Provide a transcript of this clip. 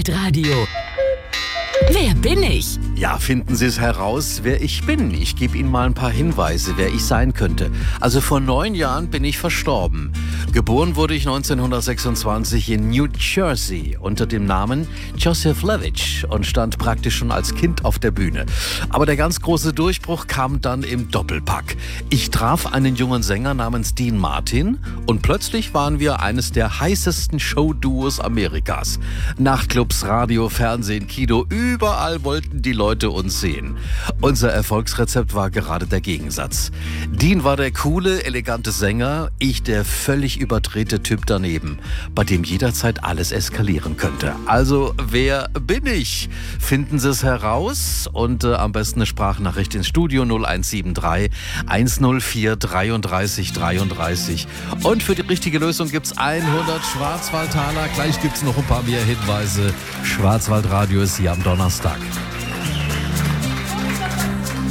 Schwarzwaldradio. Wer bin ich? Ja, finden Sie es heraus, wer ich bin. Ich gebe Ihnen mal ein paar Hinweise, wer ich sein könnte. Also vor 9 Jahren bin ich verstorben. Geboren wurde ich 1926 in New Jersey unter dem Namen Joseph Levitch und stand praktisch schon als Kind auf der Bühne. Aber der ganz große Durchbruch kam dann im Doppelpack. Ich traf einen jungen Sänger namens Dean Martin und plötzlich waren wir eines der heißesten Showduos Amerikas. Nachtclubs, Radio, Fernsehen, Kino, überall wollten die Leute uns sehen. Unser Erfolgsrezept war gerade der Gegensatz. Dean war der coole, elegante Sänger, ich der völlig überdrehte Typ daneben, bei dem jederzeit alles eskalieren könnte. Also, wer bin ich? Finden Sie es heraus und am besten eine Sprachnachricht ins Studio 0173 104 33 33. Und für die richtige Lösung gibt's 100 Schwarzwaldtaler. Gleich gibt's noch ein paar mehr Hinweise. Schwarzwaldradio ist hier am Donnerstag.